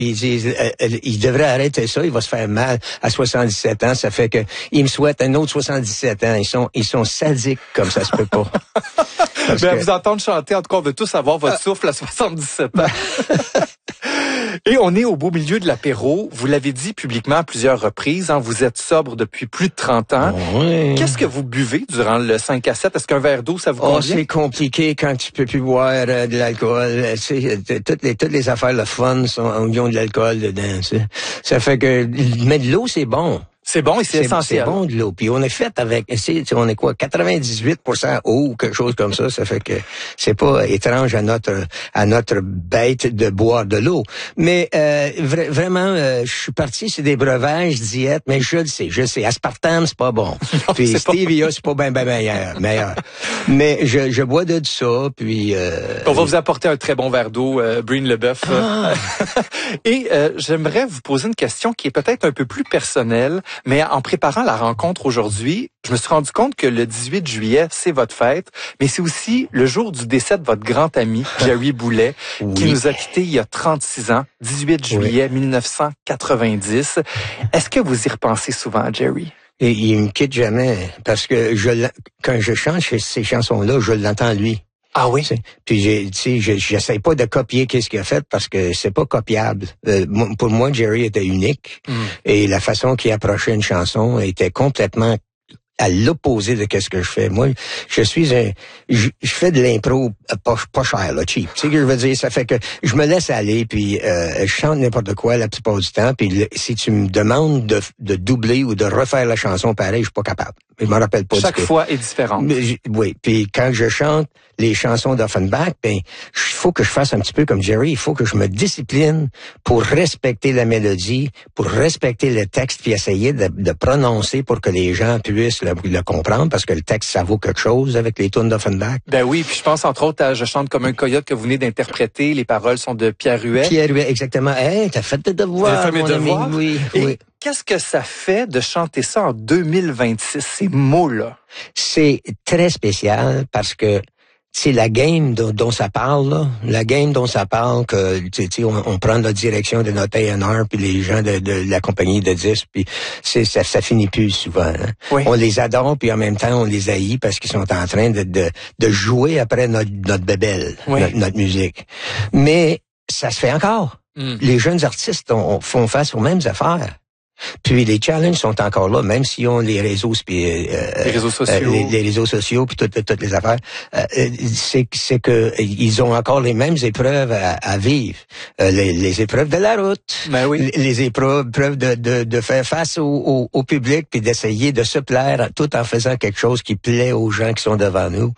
Ils disent, il devrait arrêter ça, il va se faire mal à 77 ans. Ça fait que il me souhaite un autre 77 ans. Ils sont sadiques comme ça se peut pas. Mais à vous entendre chanter, en tout cas, on veut tous avoir votre souffle à 77 ans. Et on est au beau milieu de l'apéro. Vous l'avez dit publiquement à plusieurs reprises. Vous êtes sobre depuis plus de 30 ans. Oui. Qu'est-ce que vous buvez durant le 5 à 7? Est-ce qu'un verre d'eau, ça vous convient? C'est compliqué quand tu peux plus boire de l'alcool. Toutes les affaires, le fun, ils ont de l'alcool dedans. T'sais. Ça fait que... Mais de l'eau, c'est bon. C'est bon et c'est essentiel. C'est bon de l'eau. Puis on est fait avec, on est quoi, 98% eau ou quelque chose comme ça. Ça fait que c'est pas étrange à notre bête de boire de l'eau. Mais vraiment, je suis parti sur des breuvages diète, mais je le sais. Aspartame, c'est pas bon. Non, puis stevia, c'est pas bien meilleur. Mais je bois de ça. Puis on va vous apporter un très bon verre d'eau, Breen Leboeuf. Et j'aimerais vous poser une question qui est peut-être un peu plus personnelle. Mais en préparant la rencontre aujourd'hui, je me suis rendu compte que le 18 juillet, c'est votre fête, mais c'est aussi le jour du décès de votre grand ami, Jerry Boulet, qui nous a quittés il y a 36 ans, 18 juillet 1990. Est-ce que vous y repensez souvent à Jerry? Et il me quitte jamais, parce que quand je chante ces chansons-là, je l'entends lui. Ah oui? Puis j'essaie pas de copier qu'est-ce qu'il a fait parce que c'est pas copiable. Pour moi, Jerry était unique et la façon qu'il approchait une chanson était complètement à l'opposé de qu'est-ce que je fais. Moi, je fais de l'impro pas cher, là, cheap. Tu sais ce que je veux dire? Ça fait que je me laisse aller, puis je chante n'importe quoi la plupart du temps, puis si tu me demandes de doubler ou de refaire la chanson pareil, je suis pas capable. Je me rappelle pas. Chaque fois est différente. Oui, puis quand je chante les chansons d'Offenbach, ben il faut que je fasse un petit peu comme Jerry, il faut que je me discipline pour respecter la mélodie, pour respecter le texte, puis essayer de prononcer pour que les gens puissent le comprendre, parce que le texte, ça vaut quelque chose avec les tunes d'Offenbach. Ben oui, puis je pense entre autres à Je chante comme un coyote que vous venez d'interpréter, les paroles sont de Pierre Huet. Pierre Huet, exactement. Hey, t'as fait tes devoirs, fait mes devoirs. Oui, Et oui. Qu'est-ce que ça fait de chanter ça en 2026, ces mots-là? C'est très spécial parce que c'est la game dont ça parle, là. La game dont ça parle que, tu sais, on prend la direction de notre A&R puis les gens de la compagnie de disques puis ça finit plus souvent, hein. Oui. On les adore puis en même temps on les haït parce qu'ils sont en train de jouer après notre bébelle, oui. notre musique. Mais ça se fait encore. Les jeunes artistes font face aux mêmes affaires. Puis les challenges sont encore là, même s'ils ont les réseaux puis les réseaux sociaux, les réseaux sociaux puis toutes les affaires. C'est que ils ont encore les mêmes épreuves à vivre, les épreuves de la route, ben oui. les épreuves de faire face au public puis d'essayer de se plaire tout en faisant quelque chose qui plaît aux gens qui sont devant nous.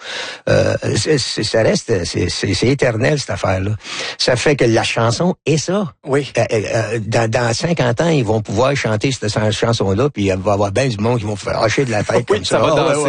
Ça reste, c'est éternel cette affaire-là. Ça fait que la chanson est ça. Oui. Dans 50 ans, ils vont pouvoir chanter cette chanson-là, puis il va y avoir bien du monde qui vont faire hacher de la tête oui, comme ça. Va danser.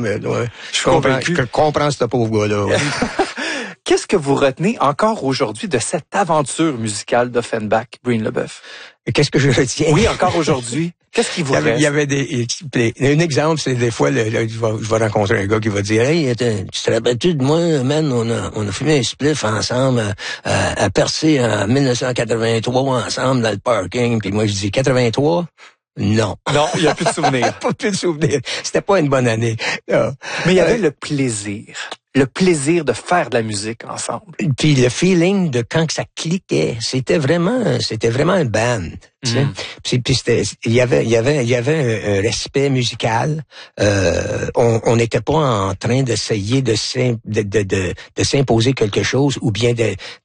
Je comprends ce pauvre gars-là. Ouais. Qu'est-ce que vous retenez encore aujourd'hui de cette aventure musicale d'Offenbach, Breen Leboeuf? Qu'est-ce que je retiens? Oui, encore aujourd'hui. Qu'est-ce qui vous reste? Il y avait un exemple, c'est des fois, je vais rencontrer un gars qui va dire, hey, tu te rappelles-tu de moi, man, on a fumé un spliff ensemble, à Percé en 1983 ensemble dans le parking, puis moi je dis 83? Non. Non, il n'y a plus de souvenirs. Pas plus de souvenirs. C'était pas une bonne année. Non. Mais il y avait le plaisir. Le plaisir de faire de la musique ensemble. Puis le feeling de quand que ça cliquait, c'était vraiment un band. Tu sais. Puis il y avait un respect musical. On n'était pas en train d'essayer de s'imposer quelque chose ou bien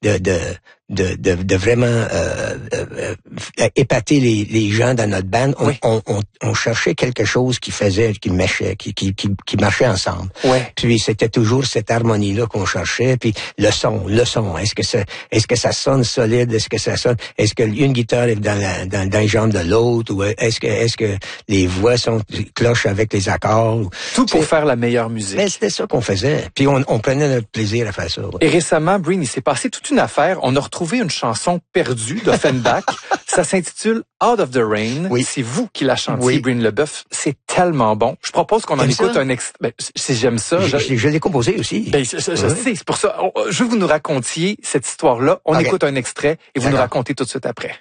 de vraiment épater les gens dans notre band. Oui. On cherchait quelque chose qui marchait ensemble. Oui. Puis c'était toujours cette harmonie-là qu'on cherchait. Puis le son. Est-ce que ça sonne solide? Est-ce que une guitare est dans les jambes de l'autre? Ou est-ce que les voix sont cloches avec les accords? Tout pour faire la meilleure musique. Mais c'était ça qu'on faisait. Puis on prenait notre plaisir à faire ça. Ouais. Et récemment, Breen, il s'est passé toute une affaire. On a retrouvé une chanson perdue d'Offenbach. Ça s'intitule Out of the Rain. Oui. C'est vous qui la chantiez, Oui. Breen Leboeuf. C'est tellement bon. Je propose qu'on en écoute un extrait. Ben, si j'aime ça. Je l'ai composé aussi. Ben, je sais, c'est pour ça. Je veux que vous nous racontiez cette histoire-là. On écoute un extrait et vous nous racontez tout de suite après.